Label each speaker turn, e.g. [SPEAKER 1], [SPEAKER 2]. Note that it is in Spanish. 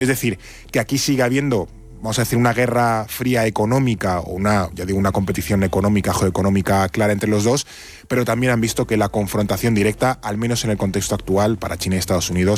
[SPEAKER 1] Es decir, que aquí sigue habiendo, vamos a decir, una guerra fría económica o una competición económica, geoeconómica clara entre los dos, pero también han visto que la confrontación directa, al menos en el contexto actual para China y Estados Unidos,